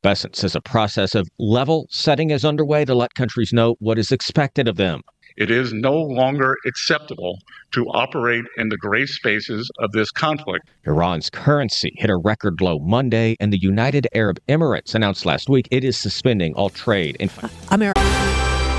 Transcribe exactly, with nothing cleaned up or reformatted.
Bessent says a process of level setting is underway to let countries know what is expected of them. It is no longer acceptable to operate in the gray spaces of this conflict. Iran's currency hit a record low Monday, and the United Arab Emirates announced last week it is suspending all trade in. America.